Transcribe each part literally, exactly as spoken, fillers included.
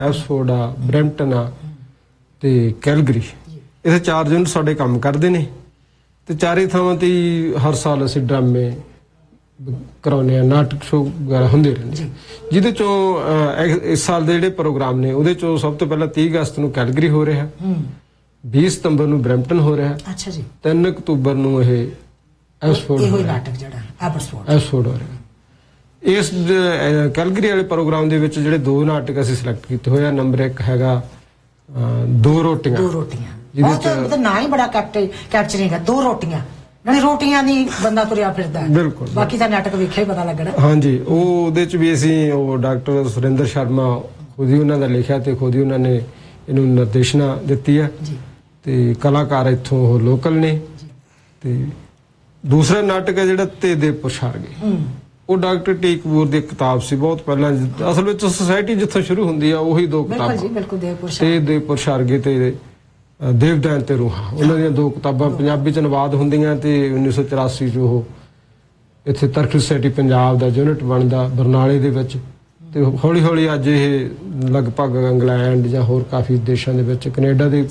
Abbotsford ਆ, Brampton ਆ ਤੇ ਕੈਲਗਰੀ। ਇਹ ਚਾਰ ਯੂਨਿਟ ਸਾਡੇ ਕੰਮ ਕਰਦੇ ਨੇ ਤੇ ਚਾਰੇ ਥਾਵਾਂ ਤੇ ਹਰ ਸਾਲ ਅਸੀਂ ਡਰਾਮੇ ਕਰਾਉਂਦੇ ਆ, ਨਾਟਕ ਸ਼ੋਅ ਵਗੈਰਾ ਹੁੰਦੇ ਰਹਿੰਦੇ, ਜਿਹਦੇ ਚੋਂ ਇਸ ਸਾਲ ਦੇ ਜਿਹੜੇ ਪ੍ਰੋਗਰਾਮ ਨੇ ਉਹਦੇ ਚੋਂ ਸਭ ਤੋਂ ਪਹਿਲਾਂ ਤੀਹ ਅਗਸਤ ਨੂੰ ਕੈਲਗਰੀ ਹੋ ਰਿਹਾ, ਵੀਹ ਸਤੰਬਰ ਨੂੰ ਬਰੈਂਪਟਨ ਹੋ ਰਿਹਾ, ਅੱਛਾ ਜੀ, ਤਿੰਨ ਅਕਤੂਬਰ ਨੂੰ ਇਹ ਐਬਸਫੋਰਡ ਇਹੋ ਨਾਟਕ ਜਿਹੜਾ ਐਬਸਫੋਰਡ ਐਬਸਫੋਰਡ ਹੋ ਰਿਹਾ। ਇਸ ਕੈਲਗਰੀ ਵਾਲੇ ਪ੍ਰੋਗਰਾਮ ਦੇ ਵਿੱਚ ਜਿਹੜੇ ਦੋ ਨਾਟਕ ਅਸੀਂ ਸਿਲੈਕਟ ਕੀਤੇ ਹੋਏ ਆ, ਨੰਬਰ ਇੱਕ ਹੈਗਾ ਦੋ ਰੋਟੀਆਂ। ਦੋ ਰੋਟੀਆਂ ਜਿਹਦੇ ਚ ਮਤਲਬ ਨਾ ਹੀ ਬੜਾ ਕੈਪਚਰਿੰਗ ਹੈ, ਦੋ ਰੋਟੀਆਂ ਨਾਲੇ ਰੋਟੀਆਂ ਦੀ ਬੰਦਾ ਤੁਰਿਆ ਫਿਰਦਾ। ਬਿਲਕੁਲ, ਬਾਕੀ ਦਾ ਨਾਟਕ ਵੇਖਿਆ ਹੀ ਪਤਾ ਲੱਗਣਾ। ਹਾਂਜੀ, ਉਹ ਉਹਦੇ ਚ ਵੀ ਅਸੀਂ ਉਹ ਡਾਕਟਰ ਸੁਰਿੰਦਰ ਸ਼ਰਮਾ ਖੁਦ ਹੀ ਉਹਨਾਂ ਦਾ ਲਿਖਿਆ ਤੇ ਖੁਦ ਹੀ ਉਹਨਾਂ ਨੇ ਇਹਨੂੰ ਨਿਰਦੇਸ਼ਨਾ ਦਿੱਤੀ ਹੈ ਤੇ ਕਲਾਕਾਰ ਇੱਥੋਂ ਉਹ ਲੋਕਲ ਨੇ। ਤੇ ਦੂਸਰਾ ਨਾਟਕ ਹੈ ਜਿਹੜਾ ਤੇ ਦੇ ਪੁਰਸ਼ਾਰਗੇ, ਉਹ ਡਾਕਟਰ ਟੇਕ ਕਪੂਰ ਦੀ ਕਿਤਾਬ ਸੀ ਬਹੁਤ ਪਹਿਲਾਂ। ਅਸਲ ਵਿੱਚ ਸੋਸਾਇਟੀ ਜਿੱਥੋਂ ਸ਼ੁਰੂ ਹੁੰਦੀ ਆ ਉਹੀ ਦੋ ਕਿਤਾਬਾਂ, ਤੇ ਦੇ ਪੁਰਸ਼ਾਰਗੇ ਤੇ ਦੇਵਦਾਨ ਤੇ ਰੂਹਾਂ, ਉਹਨਾਂ ਦੀਆਂ ਦੋ ਕਿਤਾਬਾਂ ਪੰਜਾਬੀ ਚ ਅਨੁਵਾਦ ਹੁੰਦੀਆਂ ਤੇ ਉੱਨੀ ਸੌ ਚੁਰਾਸੀ ਚ ਉਹ ਇੱਥੇ ਤਰਕ ਸੋਸਾਇਟੀ ਪੰਜਾਬ ਦਾ ਯੂਨਿਟ ਬਣਦਾ ਬਰਨਾਲੇ ਦੇ ਵਿੱਚ। ਤੇ ਹੌਲੀ ਹੌਲੀ ਅੱਜ ਇਹ ਲਗਭਗ ਇੰਗਲੈਂਡ ਜਾਂ ਹੋਰ ਕਾਫੀ ਦੇਸ਼ਾਂ ਦੇ ਵਿੱਚ, ਕੈਨੇਡਾ ਦੇ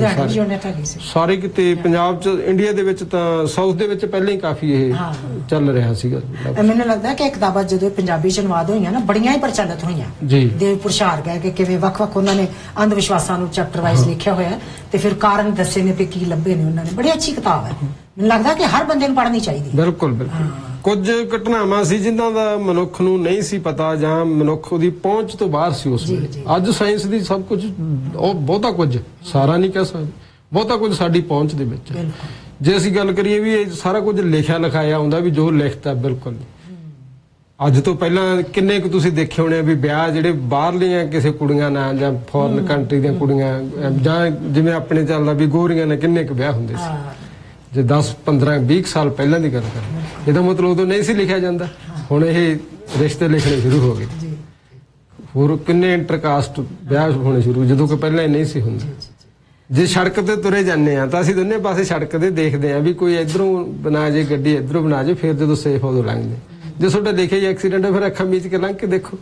ਸਾਰੇ ਕਿਤੇ, ਪੰਜਾਬ ਚ ਇੰਡੀਆ ਦੇ ਵਿੱਚ ਤਾਂ ਸਾਊਥ ਦੇ ਵਿੱਚ ਪਹਿਲਾਂ ਹੀ ਕਾਫੀ ਇਹ ਚੱਲ ਰਿਹਾ ਸੀਗਾ। ਮੈਨੂੰ ਲੱਗਦਾ ਕਿ ਕਿਤਾਬਾਂ ਜਦੋਂ ਪੰਜਾਬੀ ਚ ਅਨੁਵਾਦ ਹੋਈਆਂ ਨਾ ਬੜੀਆਂ ਹੀ ਪ੍ਰਚਲਿਤ ਹੋਈਆਂ। ਦੇਵ ਪੁਰਸ਼ਾਰਗ ਹੈ ਕਿ ਕਿਵੇਂ ਵੱਖ ਵੱਖ ਉਹਨਾਂ ਨੇ ਅੰਧ ਵਿਸ਼ਵਾਸਾਂ ਨੂੰ ਚੈਪਟਰ ਵਾਈਜ਼ ਲਿਖਿਆ ਹੋਇਆ ਤੇ ਫਿਰ ਕਾਰਨ ਦੱਸੇ ਨੇ ਤੇ ਕੀ ਲੱਭੇ ਨੇ ਉਹਨਾਂ ਨੇ। ਬੜੀ ਅੱਛੀ ਕਿਤਾਬ ਹੈ, ਮੈਨੂੰ ਲੱਗਦਾ ਕਿ ਹਰ ਬੰਦੇ ਨੂੰ ਪੜ੍ਹਨੀ ਚਾਹੀਦੀ। ਬਿਲਕੁਲ ਬਿਲਕੁਲ। ਕੁਝ ਘਟਨਾਵਾਂ ਸੀ ਜਿਨ੍ਹਾਂ ਦਾ ਮਨੁੱਖ ਨੂੰ ਨਹੀਂ ਸੀ ਪਤਾ ਜਾਂ ਮਨੁੱਖ ਉਹਦੀ ਪਹੁੰਚ ਤੋਂ ਬਾਹਰ ਸੀ ਉਸ ਵੇਲੇ। ਅੱਜ ਸਾਇੰਸ ਦੀ ਸਭ ਕੁਝ, ਉਹ ਬਹੁਤਾ ਕੁਝ, ਸਾਰਾ ਨਹੀਂ ਕਹਿ ਸਕਦੇ, ਬਹੁਤਾ ਕੁਝ ਸਾਡੀ ਪਹੁੰਚ ਦੇ ਵਿੱਚ। ਜੇ ਅਸੀਂ ਗੱਲ ਕਰੀਏ ਵੀ ਇਹ ਸਾਰਾ ਕੁਝ ਲਿਖਿਆ ਲਿਖਾਇਆ ਹੁੰਦਾ ਵੀ ਜੋ ਲਿਖਤਾ, ਬਿਲਕੁਲ ਅੱਜ ਤੋਂ ਪਹਿਲਾਂ ਕਿੰਨੇ ਕੁ ਤੁਸੀਂ ਦੇਖੇ ਹੋਣੇ ਵੀ ਵਿਆਹ ਜਿਹੜੇ ਬਾਹਰਲੀਆਂ ਕਿਸੇ ਕੁੜੀਆਂ ਨਾਲ ਜਾਂ ਫੋਰਨ ਕੰਟਰੀ ਦੀਆਂ ਕੁੜੀਆਂ ਜਾਂ ਜਿਵੇਂ ਆਪਣੇ ਚੱਲਦਾ ਵੀ ਗੋਰੀਆਂ ਨਾਲ ਕਿੰਨੇ ਕੁ ਵਿਆਹ ਹੁੰਦੇ ਸੀ। ਜੇ ਦਸ ਪੰਦਰਾਂ ਵੀਹ ਸਾਲ ਪਹਿਲਾਂ ਦੀ ਗੱਲ ਕਰਾਂ, ਇਹਦਾ ਮਤਲਬ ਉਦੋਂ ਨਹੀਂ ਸੀ ਲਿਖਿਆ ਜਾਂਦਾ। ਹੁਣ ਇਹ ਰਿਸ਼ਤੇ ਲਿਖਣੇ ਸ਼ੁਰੂ ਹੋ ਗਏ, ਹੋਰ ਕਿੰਨੇ ਇੰਟਰਕਾਸਟ ਵਿਆਹ ਹੋਣੇ ਸ਼ੁਰੂ, ਜਦੋਂ ਕਿ ਪਹਿਲਾਂ ਨਹੀਂ ਸੀ ਹੁੰਦੇ। ਜੇ ਸੜਕ ਤੇ ਤੁਰੇ ਜਾਂਦੇ ਆ ਤਾਂ ਅਸੀਂ ਦੋਨੇ ਪਾਸੇ ਸੜਕ ਤੇ ਦੇਖਦੇ ਆ ਵੀ ਕੋਈ ਇਧਰੋਂ ਬਣਾ ਜੇ ਗੱਡੀ, ਇਧਰੋਂ ਬਣਾ ਜੇ, ਫਿਰ ਜਦੋਂ ਸੇਫ ਉਦੋਂ ਲੰਘਦੇ। ਜੇ ਤੁਹਾਡਾ ਦੇਖਿਆ ਜੀ ਐਕਸੀਡੈਂਟ, ਫਿਰ ਅੱਖਾਂ ਮੀਚ ਕੇ ਲੰਘ ਕੇ ਦੇਖੋ।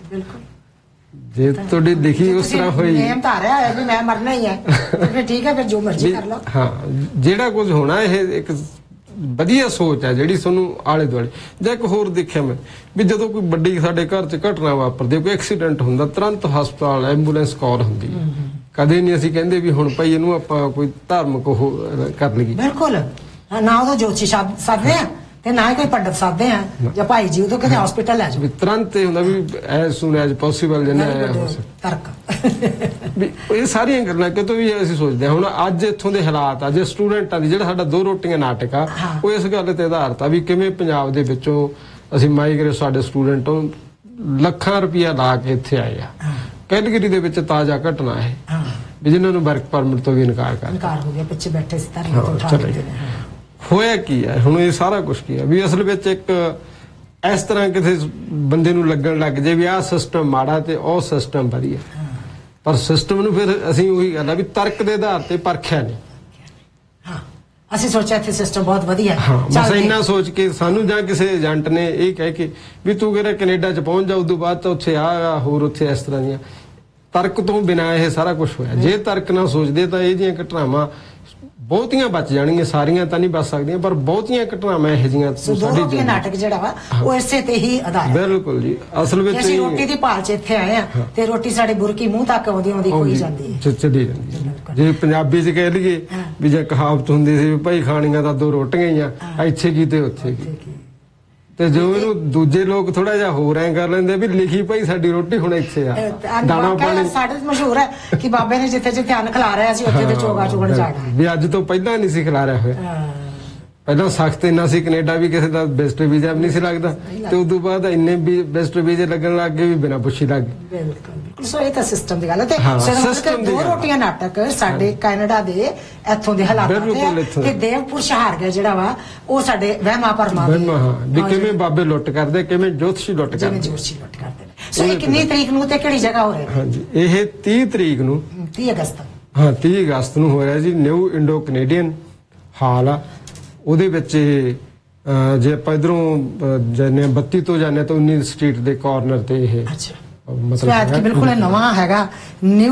ਜੇ ਤੁਹਾਡੀ ਦੇਖੀ ਉਸ ਤਰ੍ਹਾਂ ਹੋਈ, ਨੇਮ ਧਾਰਿਆ ਹੋਇਆ ਵੀ ਮੈਂ ਮਰਨਾ ਹੀ ਹੈ, ਫਿਰ ਠੀਕ ਹੈ, ਫਿਰ ਜੋ ਮਰਜ਼ੀ ਕਰ ਲਓ। ਹਾਂ, ਜਿਹੜਾ ਕੁਝ ਹੋਣਾ ਇਹ ਇੱਕ ਵਧੀਆ ਸੋਚ ਹੈ ਜਿਹੜੀ ਤੁਹਾਨੂੰ ਆਲੇ ਦੁਆਲੇ। ਜਾਂ ਇੱਕ ਹੋਰ ਦੇਖਿਆ ਮੈਂ ਵੀ ਜਦੋਂ ਕੋਈ ਵੱਡੀ ਸਾਡੇ ਘਰ 'ਚ ਘਟਨਾ ਵਾਪਰਦੀ, ਕੋਈ ਐਕਸੀਡੈਂਟ ਹੁੰਦਾ, ਤੁਰੰਤ ਹਸਪਤਾਲ ਐਂਬੂਲੈਂਸ ਕਾਲ ਹੁੰਦੀ। ਕਦੇ ਨਹੀਂ ਅਸੀਂ ਕਹਿੰਦੇ ਵੀ ਹੁਣ ਭਾਈ ਇਹਨੂੰ ਆਪਾਂ ਕੋਈ ਧਾਰਮਿਕ ਉਹ ਕਰ ਲਈਏ। ਬਿਲਕੁਲ, ਨਾ ਉਹਦਾ ਜੋਤਸ਼ੀ ਸਾਧਦੇ ਆ ਤੇ ਨਾ ਹੀ ਕੋਈ ਪੰਡਤ ਸਾਧਦੇ ਆ ਜਾਂ ਭਾਈ ਜੀ, ਉਦੋਂ ਕਹਿੰਦੇ ਹਸਪੀਟਲ ਲੈ ਜਾਓ। ਤੁਰੰਤ ਇਹ ਹੁੰਦਾ ਵੀ ਐਜ਼ ਸੂਨ ਐਜ਼ ਪੋਸੀਬਲ ਜਿੰਨਾ ਤਰਕ ਵੀ ਇਹ ਸਾਰੀਆਂ ਗੱਲਾਂ ਕਿਤੋਂ ਵੀ ਅਸੀਂ ਸੋਚਦੇ ਹਾਂ। ਹੁਣ ਅੱਜ ਇੱਥੋਂ ਦੇ ਹਾਲਾਤ, ਅੱਜ ਸਟੂਡੈਂਟਾਂ ਦੀ ਜਿਹੜਾ ਸਾਡਾ ਦੋ ਰੋਟੀਆਂ ਨਾਟਕ ਆ, ਉਹ ਇਸ ਗੱਲ ਤੇ ਆਧਾਰਿਤ ਆ ਵੀ ਕਿਵੇਂ ਪੰਜਾਬ ਦੇ ਵਿੱਚੋਂ ਅਸੀਂ ਮਾਈਗ੍ਰੇਟ ਸਾਡੇ ਸਟੂਡੈਂਟ ਲੱਖਾਂ ਰੁਪਇਆ ਲਾ ਕੇ ਇੱਥੇ ਆਏ ਆ। ਕੈਲਗਰੀ ਦੇ ਵਿੱਚ ਤਾਜ਼ਾ ਘਟਨਾ ਹੈ ਵੀ ਜਿਨ੍ਹਾਂ ਨੂੰ ਵਰਕ ਪਰਮਿਟ ਤੋਂ ਵੀ ਇਨਕਾਰ ਕਰ ਇਨਕਾਰ ਹੋ ਗਿਆ, ਪਿੱਛੇ ਬੈਠੇ ਸੀ ਧਰਨੇ ਤੋਂ ਉਠਾ ਦਿੱਤੇ ਨੇ। ਹੋਇਆ ਕੀ ਹੈ ਹੁਣ, ਇਹ ਸਾਰਾ ਕੁਛ ਕੀ ਹੈ ਵੀ ਅਸਲ ਵਿੱਚ ਇੱਕ ਇਸ ਤਰ੍ਹਾਂ ਕਿਸੇ ਬੰਦੇ ਨੂੰ ਲੱਗਣ ਲੱਗ ਜੇ ਵੀ ਆਹ ਸਿਸਟਮ ਮਾੜਾ ਤੇ ਉਹ ਸਿਸਟਮ ਵਧੀਆ, ਪਰ ਸਿਸਟਮ ਨੂੰ ਫਿਰ ਅਸੀਂ ਉਹੀ ਗੱਲ ਆ ਵੀ ਤਰਕ ਦੇ ਆਧਾਰ ਤੇ ਪਰਖਿਆ ਨਹੀਂ। ਹਾਂ, ਅਸੀਂ ਸੋਚਿਆ ਇੱਥੇ ਸਿਸਟਮ ਬਹੁਤ ਵਧੀਆ ਹੈ, ਬਸ ਇੰਨਾ ਸੋਚ ਕੇ ਸਾਨੂੰ ਜਾਂ ਕਿਸੇ ਏਜੰਟ ਨੇ ਇਹ ਕਹਿ ਕੇ ਵੀ ਤੂੰ ਕਿਹੜਾ ਕੈਨੇਡਾ 'ਚ ਪਹੁੰਚ ਜਾ, ਉਦੋਂ ਬਾਅਦ ਤਾਂ ਉੱਥੇ ਆ ਹੋਰ ਉੱਥੇ ਇਸ ਤਰ੍ਹਾਂ ਦੀਆਂ। ਤਰਕ ਤੋਂ ਬਿਨਾਂ ਇਹ ਸਾਰਾ ਕੁਛ ਹੋਇਆ। ਜੇ ਤਰਕ ਨਾਲ ਸੋਚਦੇ ਤਾਂ ਇਹ ਜਿਹੀਆਂ ਘਟਨਾਵਾਂ ਬਹੁਤੀਆਂ ਬਚ ਜਾਣਗੀਆਂ, ਸਾਰੀਆਂ ਤਾਂ ਨਹੀਂ ਬਚ ਸਕਦੀਆਂ, ਪਰ ਬਹੁਤੀਆਂ ਘਟਨਾਵਾਂ ਇਹੋ ਜਿਹੀਆਂ ਸਾਡੇ ਨਾਟਕ ਜਿਹੜਾ ਵਾ ਉਹ ਇਸੇ ਤੇ ਹੀ ਆਧਾਰਿਤ। ਬਿਲਕੁਲ ਜੀ, ਅਸਲ ਵਿੱਚ ਅਸੀਂ ਰੋਟੀ ਦੀ ਭਾਲ 'ਚ ਇੱਥੇ ਆਏ ਆ ਤੇ ਰੋਟੀ ਸਾਡੇ ਬੁਰਕੀ ਮੂੰਹ ਤੱਕ ਆਉਂਦੀ ਆਉਂਦੀ ਖੋਈ ਜਾਂਦੀ ਹੈ, ਚੜੀ ਜਾਂਦੀ ਹੈ। ਜੇ ਪੰਜਾਬੀ 'ਚ ਕਹਿ ਲਈਏ ਵੀ ਜੇ ਕਹਾਵਤ ਹੁੰਦੀ ਸੀ ਵੀ ਭਾਈ ਖਾਣੀਆਂ ਤਾਂ ਦੋ ਰੋਟੀਆਂ ਹੀ ਆ, ਇੱਥੇ ਕੀ ਤੇ ਉੱਥੇ ਕੀ। ਤੇ ਜੋ ਇਹਨੂੰ ਦੂਜੇ ਲੋਕ ਥੋੜਾ ਜਿਹਾ ਹੋਰ ਐ ਕਰ ਲੈਂਦੇ ਵੀ ਲਿਖੀ ਭਾਈ ਸਾਡੀ ਰੋਟੀ ਹੁਣ ਇੱਥੇ ਆ, ਦਾਣਾ ਪਾਣੀ। ਸਾਡੇ ਮਸ਼ਹੂਰ ਹੈ ਕਿ ਬਾਬੇ ਨੇ ਜਿੱਥੇ ਜਿੱਥੇ ਅੰਨ ਖਿਲਾ ਰਿਹਾ ਸੀ ਉੱਥੇ ਤੇ ਚੋਗਾ ਚੁਗਣ ਜਾਣਾ ਵੀ ਅੱਜ ਤੋਂ ਪਹਿਲਾਂ ਨਹੀਂ ਸੀ ਖਿਲਾ ਰਿਹਾ ਹੋਇਆ। ਪਹਿਲਾਂ ਸਖਤ ਇੰਨਾ ਸੀ, ਕੈਨੇਡਾ ਵੀ ਕਿਸੇ ਦਾ ਬੈਸਟ ਵੀਜ਼ਾ ਵੀ ਨਹੀਂ ਸੀ ਲੱਗਦਾ ਤੇ ਉਦੋਂ ਬਾਅਦ ਇੰਨੇ ਵੀ ਬੈਸਟ ਵੀਜ਼ੇ ਲੱਗਣ ਲੱਗ ਗਏ ਵੀ ਬਿਨਾਂ ਪੁੱਛੀ ਲੱਗ ਗਏ। ਬਿਲਕੁਲ ਬਿਲਕੁਲ, ਸੋ ਇਹ ਤਾਂ ਸਿਸਟਮ ਦੀ ਗੱਲ ਹੈ। ਤੇ ਦੋ ਰੋਟੀਆਂ ਨਾਟਕ ਸਾਡੇ ਕੈਨੇਡਾ ਦੇ ਇੱਥੋਂ ਦੇ ਹਾਲਾਤ ਤੇ ਦੇਵ ਪੁਰਸ਼ਾਰਗ ਜਿਹੜਾ ਵਾ ਉਹ ਸਾਡੇ ਵਹਿਮਾਂ ਭਰਮਾਂ ਵੀ ਕਿਵੇਂ ਬਾਬੇ ਲੁੱਟ ਕਰਦੇ, ਕਿਵੇਂ ਜੋਤਸ਼ੀ ਲੁੱਟ ਕਰਦੇ, ਜੋਤਸ਼ੀ ਲੁੱਟ ਕਰਦੇ ਨੇ। ਸੋ ਇਹ ਕਿੰਨੀ ਤਰੀਕ ਨੂੰ ਤੇ ਕਿਹੜੀ ਜਗ੍ਹਾ ਹੋ ਰਿਹਾ? ਹਾਂਜੀ, ਇਹ ਤੀਹ ਤਰੀਕ ਨੂੰ, ਤੀਹ ਅਗਸਤ। ਹਾਂ, ਤੀਹ ਅਗਸਤ ਨੂੰ ਹੋ ਰਿਹਾ ਜੀ। ਨਿਊ ਇੰਡੋ ਕੈਨੇਡੀਅਨ ਹਾਲ ਆ, ਉਹਦੇ ਵਿੱਚ ਜੇ ਆਪਾਂ ਇਧਰੋਂ ਜਾਂਦੇ ਬੱਤੀ ਤੋਂ ਜਾਂਦੇ ਤਾਂ ਉੱਨੀ ਸਟਰੀਟ ਦੇ ਕਾਰਨਰ ਤੇ ਇਹ ਮਤਲਬ ਬਿਲਕੁਲ ਨਵਾਂ ਹੈਗਾ ਨਿਊ